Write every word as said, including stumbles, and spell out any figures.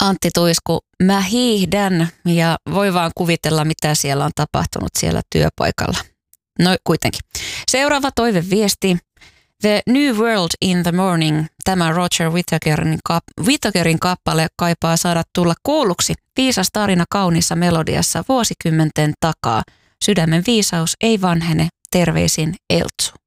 Antti Tuisku, mä hiihdän ja voi vaan kuvitella, mitä siellä on tapahtunut siellä työpaikalla. No kuitenkin. Seuraava toiveviesti. The New World in the Morning. Tämä Roger Whittakerin, kap- Whittakerin kappale kaipaa saada tulla kuulluksi. Viisas tarina kauniissa melodiassa vuosikymmenten takaa. Sydämen viisaus ei vanhene. Terveisin Eltsu.